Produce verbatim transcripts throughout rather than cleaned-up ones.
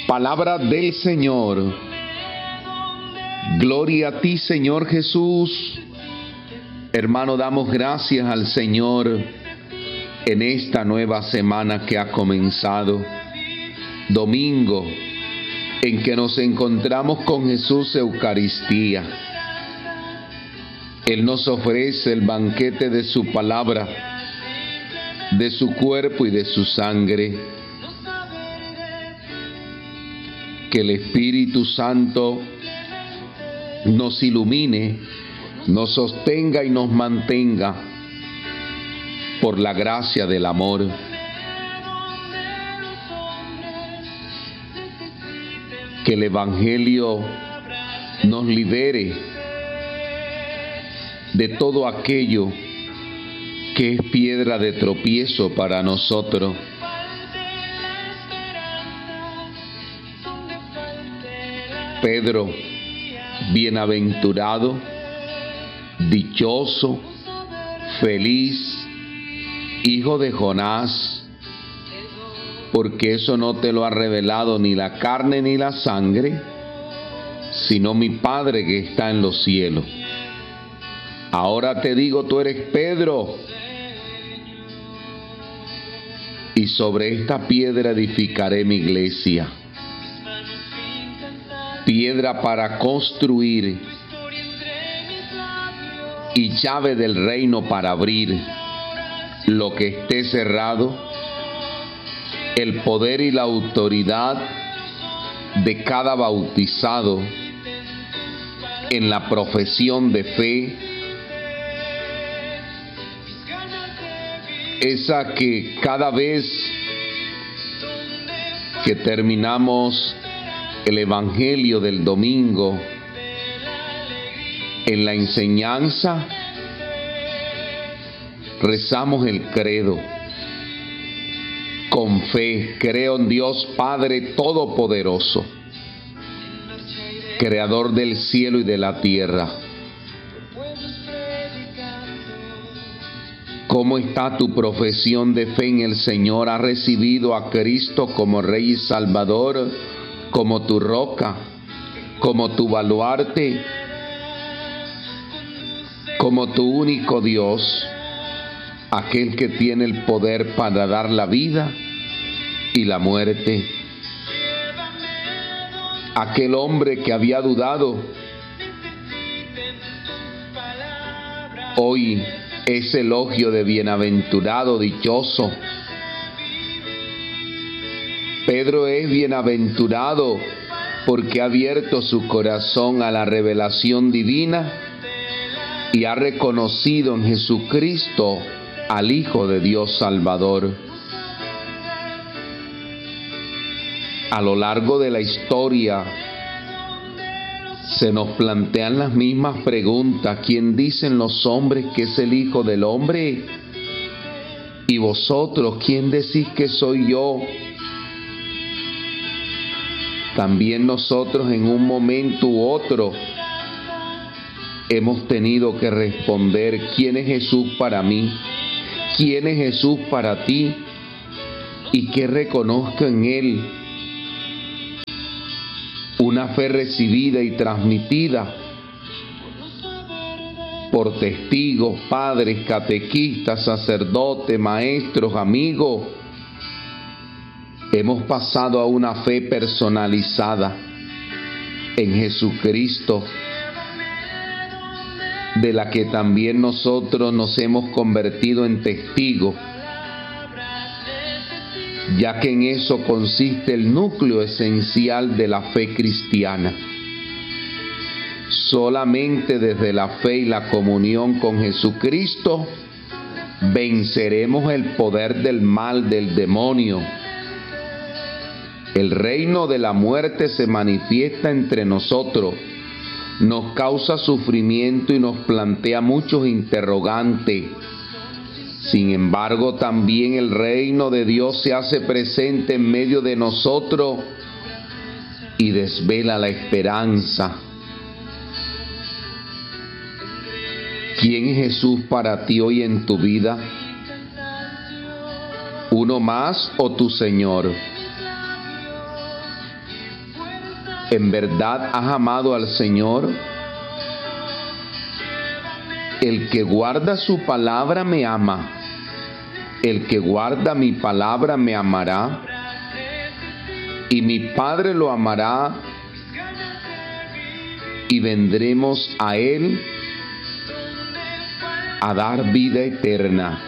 Palabra del Señor. Gloria a ti, Señor Jesús. Hermano, damos gracias al Señor en esta nueva semana que ha comenzado. Domingo, en que nos encontramos con Jesús Eucaristía. Él nos ofrece el banquete de su palabra, de su cuerpo y de su sangre. Que el Espíritu Santo nos ilumine, nos sostenga y nos mantenga por la gracia del amor. Que el Evangelio nos libere de todo aquello que es piedra de tropiezo para nosotros. Pedro, bienaventurado, dichoso, feliz, hijo de Jonás, porque eso no te lo ha revelado ni la carne ni la sangre, sino mi Padre que está en los cielos. Ahora te digo, tú eres Pedro, y sobre esta piedra edificaré mi iglesia. Piedra para construir y llave del reino para abrir lo que esté cerrado. El poder y la autoridad de cada bautizado en la profesión de fe, esa que cada vez que terminamos el Evangelio del domingo, en la enseñanza, rezamos el credo. Con fe, creo en Dios Padre Todopoderoso, Creador del cielo y de la tierra. ¿Cómo está tu profesión de fe en el Señor? ¿Has recibido a Cristo como Rey y Salvador, como tu roca, como tu baluarte, como tu único Dios, aquel que tiene el poder para dar la vida y la muerte? Aquel hombre que había dudado, hoy es elogio de bienaventurado, dichoso. Pedro es bienaventurado porque ha abierto su corazón a la revelación divina y ha reconocido en Jesucristo al Hijo de Dios Salvador. A lo largo de la historia se nos plantean las mismas preguntas. ¿Quién dicen los hombres que es el Hijo del Hombre? ¿Y vosotros quién decís que soy yo? También nosotros en un momento u otro hemos tenido que responder: ¿quién es Jesús para mí? ¿Quién es Jesús para ti? ¿Y qué reconozco en Él? Una fe recibida y transmitida por testigos, padres, catequistas, sacerdotes, maestros, amigos. Hemos pasado a una fe personalizada en Jesucristo, de la que también nosotros nos hemos convertido en testigos, ya que en eso consiste el núcleo esencial de la fe cristiana. Solamente desde la fe y la comunión con Jesucristo venceremos el poder del mal, del demonio. El reino de la muerte se manifiesta entre nosotros, nos causa sufrimiento y nos plantea muchos interrogantes. Sin embargo, también el reino de Dios se hace presente en medio de nosotros y desvela la esperanza. ¿Quién es Jesús para ti hoy en tu vida? ¿Uno más o tu Señor? ¿En verdad has amado al Señor? El que guarda su palabra me ama. El que guarda mi palabra me amará. Y mi Padre lo amará. Y vendremos a Él a dar vida eterna.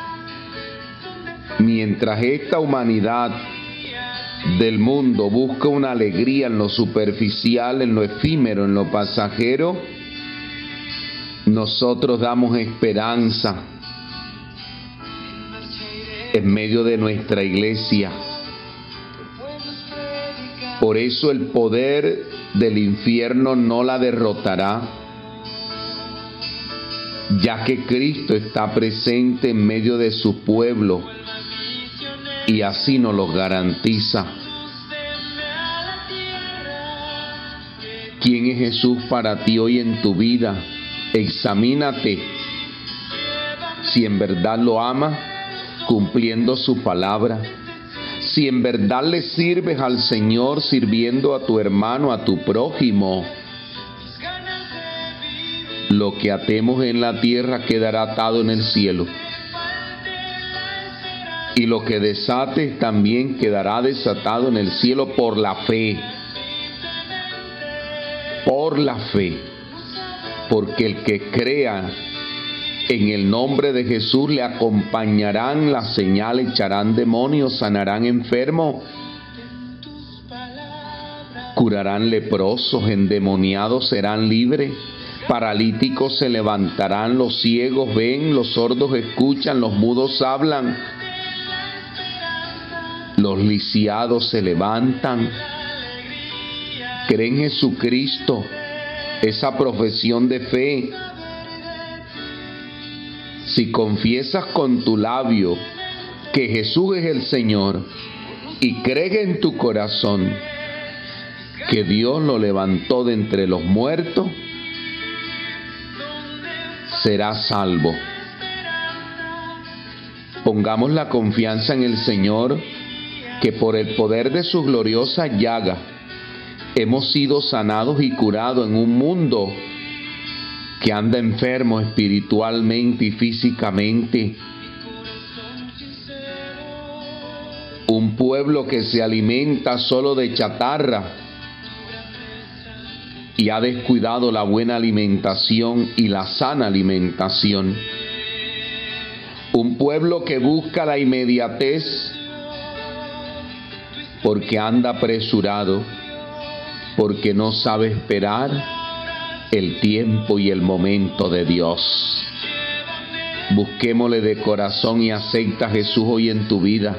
Mientras esta humanidad del mundo busca una alegría en lo superficial, en lo efímero, en lo pasajero, nosotros damos esperanza en medio de nuestra iglesia. Por eso el poder del infierno no la derrotará, ya que Cristo está presente en medio de su pueblo y así nos lo garantiza. ¿Quién es Jesús para ti hoy en tu vida? Examínate si en verdad lo amas, cumpliendo su palabra. Si en verdad le sirves al Señor, sirviendo a tu hermano, a tu prójimo. Lo que atemos en la tierra quedará atado en el cielo. Y lo que desates también quedará desatado en el cielo por la fe. Por la fe. Porque el que crea en el nombre de Jesús le acompañarán las señales, echarán demonios, sanarán enfermos, curarán leprosos, endemoniados serán libres, paralíticos se levantarán, los ciegos ven, los sordos escuchan, los mudos hablan, los lisiados se levantan. Cree en Jesucristo, esa profesión de fe. Si confiesas con tu labio que Jesús es el Señor y crees en tu corazón que Dios lo levantó de entre los muertos, serás salvo. Pongamos la confianza en el Señor, que por el poder de su gloriosa llaga hemos sido sanados y curados en un mundo que anda enfermo espiritualmente y físicamente. Un pueblo que se alimenta solo de chatarra y ha descuidado la buena alimentación y la sana alimentación. Un pueblo que busca la inmediatez porque anda apresurado, porque no sabe esperar el tiempo y el momento de Dios. Busquémosle de corazón y acepta a Jesús hoy en tu vida.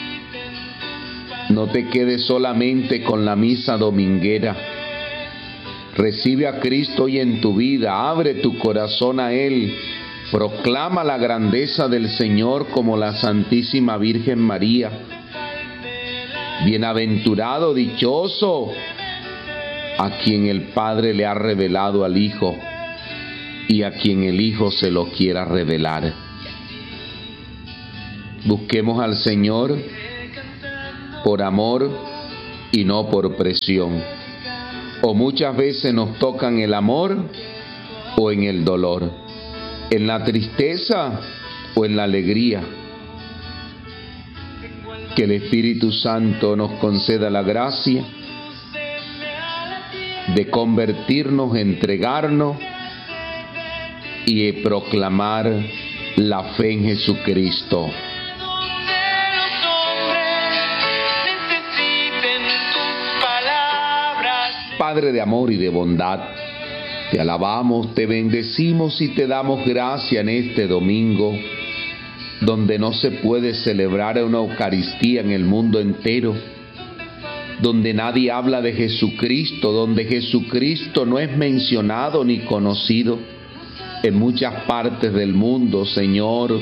No te quedes solamente con la misa dominguera. Recibe a Cristo hoy en tu vida. Abre tu corazón a Él. Proclama la grandeza del Señor como la Santísima Virgen María. Bienaventurado, dichoso, a quien el Padre le ha revelado al Hijo y a quien el Hijo se lo quiera revelar. Busquemos al Señor por amor y no por presión. O muchas veces nos tocan el amor o en el dolor, en la tristeza o en la alegría. Que el Espíritu Santo nos conceda la gracia de convertirnos, entregarnos y proclamar la fe en Jesucristo. Padre de amor y de bondad, te alabamos, te bendecimos y te damos gracia en este domingo, donde no se puede celebrar una Eucaristía en el mundo entero, donde nadie habla de Jesucristo, donde Jesucristo no es mencionado ni conocido en muchas partes del mundo. Señor,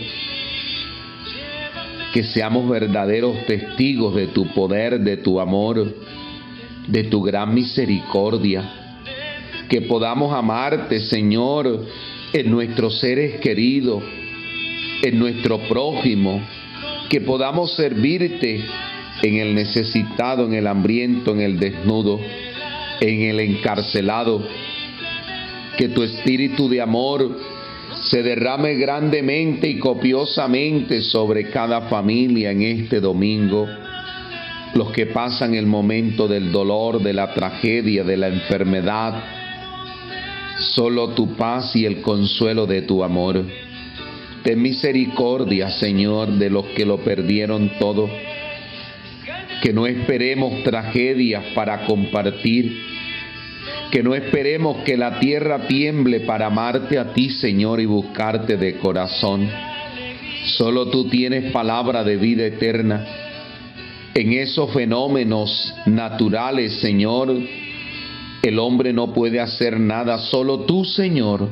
que seamos verdaderos testigos de tu poder, de tu amor, de tu gran misericordia, que podamos amarte, Señor, en nuestros seres queridos, en nuestro prójimo, que podamos servirte en el necesitado, en el hambriento, en el desnudo, en el encarcelado. Que tu espíritu de amor se derrame grandemente y copiosamente sobre cada familia en este domingo. Los que pasan el momento del dolor, de la tragedia, de la enfermedad. Solo tu paz y el consuelo de tu amor. Ten misericordia, Señor, de los que lo perdieron todo. Que no esperemos tragedias para compartir. Que no esperemos que la tierra tiemble para amarte a ti, Señor, y buscarte de corazón. Solo tú tienes palabra de vida eterna. En esos fenómenos naturales, Señor, el hombre no puede hacer nada. Solo tú, Señor.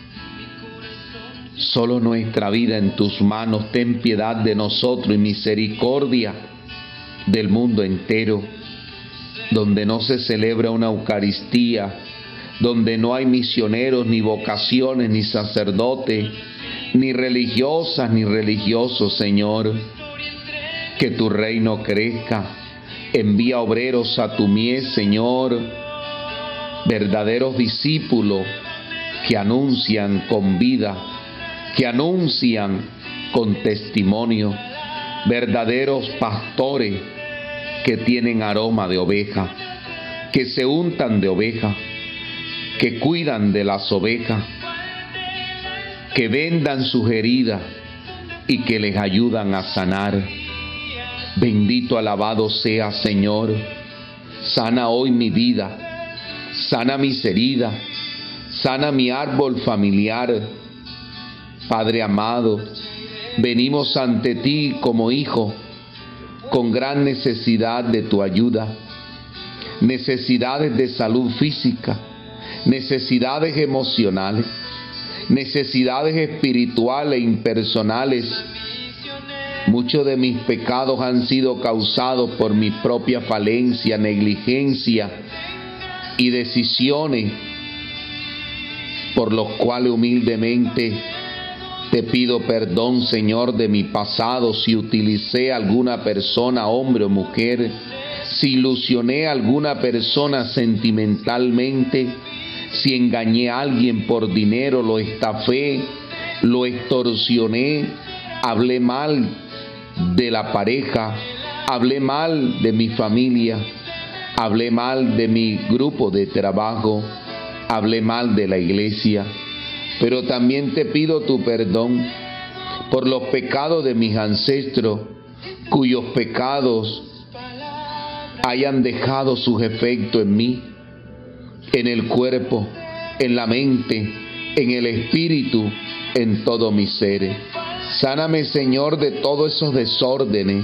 Solo nuestra vida en tus manos. Ten piedad de nosotros y misericordia del mundo entero. Donde no se celebra una Eucaristía, donde no hay misioneros, ni vocaciones, ni sacerdotes, ni religiosas, ni religiosos, Señor. Que tu reino crezca. Envía obreros a tu mies, Señor, verdaderos discípulos que anuncian con vida, que anuncian con testimonio, verdaderos pastores que tienen aroma de oveja, que se untan de oveja, que cuidan de las ovejas, que vendan sus heridas y que les ayudan a sanar. Bendito, alabado sea, Señor. Sana hoy mi vida, sana mis heridas, sana mi árbol familiar. Padre amado, venimos ante ti como hijos, con gran necesidad de tu ayuda, necesidades de salud física, necesidades emocionales, necesidades espirituales e impersonales. Muchos de mis pecados han sido causados por mi propia falencia, negligencia y decisiones, por los cuales humildemente te pido perdón, Señor, de mi pasado, si utilicé a alguna persona, hombre o mujer, si ilusioné a alguna persona sentimentalmente, si engañé a alguien por dinero, lo estafé, lo extorsioné, hablé mal de la pareja, hablé mal de mi familia, hablé mal de mi grupo de trabajo, hablé mal de la iglesia. Pero también te pido tu perdón por los pecados de mis ancestros, cuyos pecados hayan dejado sus efectos en mí, en el cuerpo, en la mente, en el espíritu, en todo mi ser. Sáname, Señor, de todos esos desórdenes.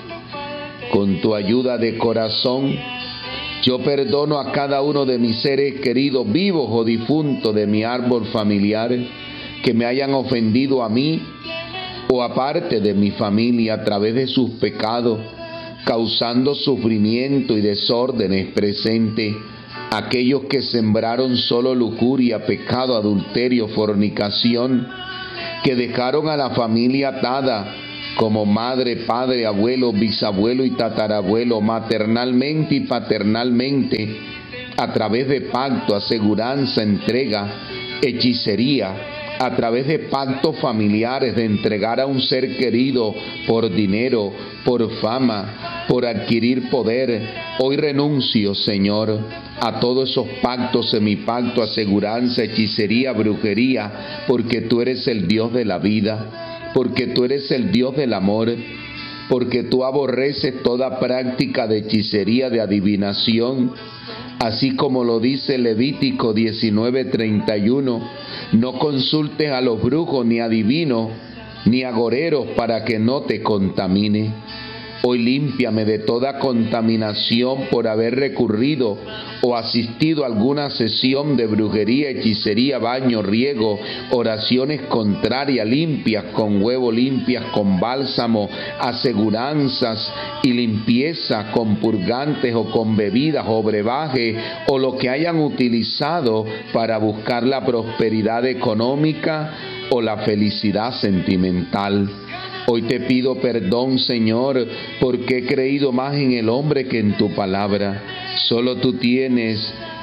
Con tu ayuda de corazón, yo perdono a cada uno de mis seres queridos, vivos o difuntos, de mi árbol familiar, que me hayan ofendido a mí o a parte de mi familia a través de sus pecados, causando sufrimiento y desórdenes presentes. Aquellos que sembraron solo lujuria, pecado, adulterio, fornicación, que dejaron a la familia atada, como madre, padre, abuelo, bisabuelo y tatarabuelo, maternalmente y paternalmente, a través de pacto, aseguranza, entrega, hechicería, a través de pactos familiares de entregar a un ser querido por dinero, por fama, por adquirir poder. Hoy renuncio, Señor, a todos esos pactos, semipacto, aseguranza, hechicería, brujería, porque tú eres el Dios de la vida, porque tú eres el Dios del amor, porque tú aborreces toda práctica de hechicería, de adivinación, así como lo dice Levítico diecinueve treinta y uno, no consultes a los brujos, ni adivinos, ni agoreros, para que no te contamine. Hoy límpiame de toda contaminación por haber recurrido o asistido a alguna sesión de brujería, hechicería, baño, riego, oraciones contrarias, limpias con huevo, limpias con bálsamo, aseguranzas y limpieza con purgantes o con bebidas o brebaje o lo que hayan utilizado para buscar la prosperidad económica o la felicidad sentimental. Hoy te pido perdón, Señor, porque he creído más en el hombre que en tu palabra. Solo tú tienes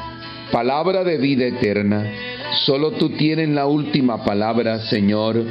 palabra de vida eterna. Solo tú tienes la última palabra, Señor.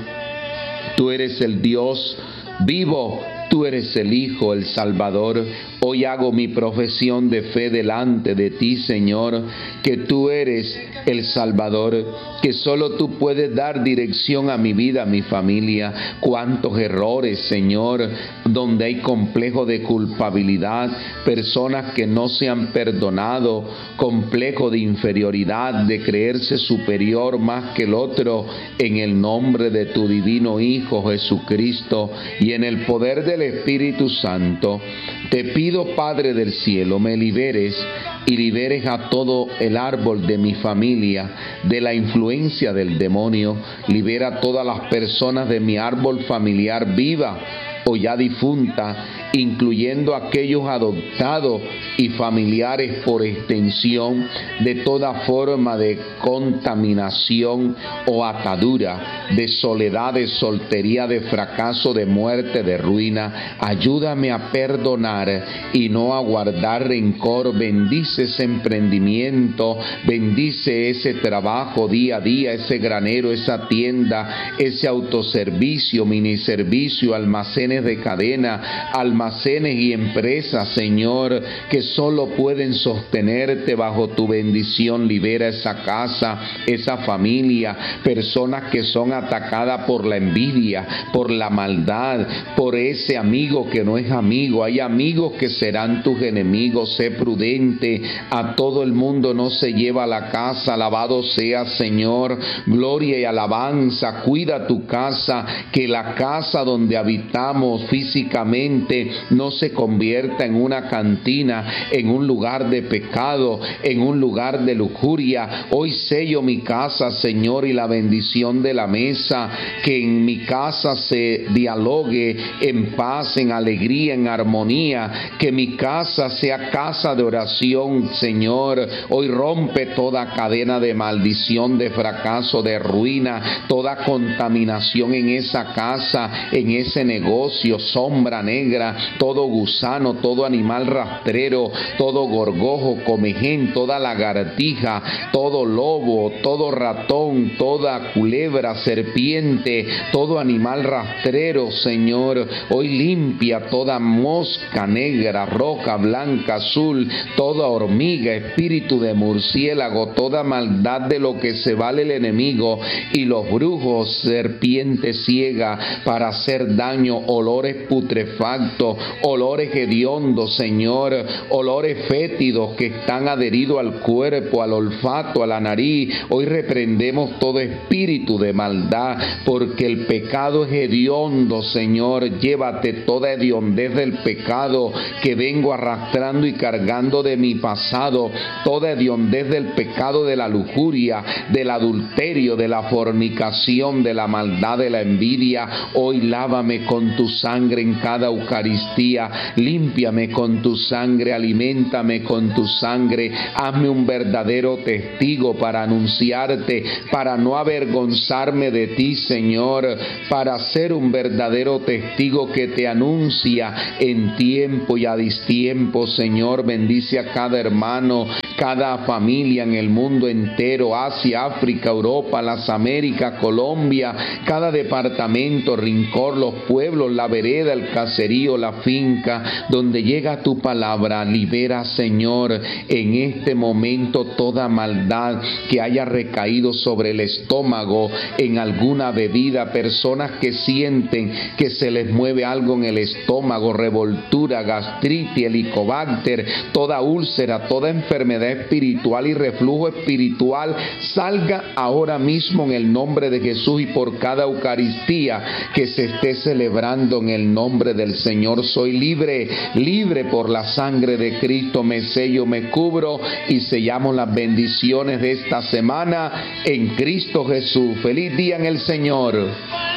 Tú eres el Dios vivo, tú eres el Hijo, el Salvador. Hoy hago mi profesión de fe delante de ti, Señor, que tú eres el Salvador, que solo tú puedes dar dirección a mi vida, a mi familia. Cuántos errores, Señor, donde hay complejo de culpabilidad, personas que no se han perdonado, complejo de inferioridad, de creerse superior más que el otro, en el nombre de tu divino Hijo Jesucristo y en el poder del Espíritu Santo. Te pido, Padre del cielo, me liberes y liberes a todo el árbol de mi familia de la influencia del demonio. Libera a todas las personas de mi árbol familiar viva o ya difunta, incluyendo aquellos adoptados y familiares por extensión, de toda forma de contaminación o atadura, de soledad, de soltería, de fracaso, de muerte, de ruina. Ayúdame a perdonar y no a guardar rencor. Bendice ese emprendimiento, bendice ese trabajo día a día, ese granero, esa tienda, ese autoservicio, miniservicio, almacenes de cadena, almacenes y empresas, Señor, que solo pueden sostenerte bajo tu bendición. Libera esa casa, esa familia, personas que son atacadas por la envidia, por la maldad, por ese amigo que no es amigo. Hay amigos que serán tus enemigos. Sé prudente, a todo el mundo no se lleva a la casa. Alabado sea, Señor, gloria y alabanza. Cuida tu casa, que la casa donde habitamos físicamente no se convierta en una cantina, en un lugar de pecado, en un lugar de lujuria. Hoy sello mi casa, Señor, y la bendición de la mesa, que en mi casa se dialogue en paz, en alegría, en armonía, que mi casa sea casa de oración, Señor. Hoy rompe toda cadena de maldición, de fracaso, de ruina, toda contaminación en esa casa, en ese negocio, sombra negra, todo gusano, todo animal rastrero, todo gorgojo, comején, toda lagartija, todo lobo, todo ratón, toda culebra, serpiente, todo animal rastrero, Señor. Hoy limpia toda mosca negra, roja, blanca, azul, toda hormiga, espíritu de murciélago, toda maldad de lo que se vale el enemigo y los brujos, serpiente ciega para hacer daño, olores putrefactos, olores hediondos, Señor, olores fétidos que están adheridos al cuerpo, al olfato, a la nariz. Hoy reprendemos todo espíritu de maldad, porque el pecado es hediondo, Señor. Llévate toda hediondez del pecado que vengo arrastrando y cargando de mi pasado, toda hediondez del pecado de la lujuria, del adulterio, de la fornicación, de la maldad, de la envidia. Hoy lávame con tu sangre en cada Eucaristía, límpiame con tu sangre, aliméntame con tu sangre, hazme un verdadero testigo para anunciarte, para no avergonzarme de ti, Señor, para ser un verdadero testigo que te anuncia en tiempo y a distiempo, Señor. Bendice a cada hermano, cada familia en el mundo entero, Asia, África, Europa, las Américas, Colombia, cada departamento, rincón, los pueblos, la vereda, el caserío, la finca, donde llega tu palabra. Libera, Señor, en este momento toda maldad que haya recaído sobre el estómago, en alguna bebida, personas que sienten que se les mueve algo en el estómago, revoltura, gastritis, helicobacter, toda úlcera, toda enfermedad espiritual y reflujo espiritual, salga ahora mismo en el nombre de Jesús, y por cada Eucaristía que se esté celebrando en el nombre del Señor. Soy libre, libre por la sangre de Cristo. Me sello, me cubro y sellamos las bendiciones de esta semana en Cristo Jesús. Feliz día en el Señor.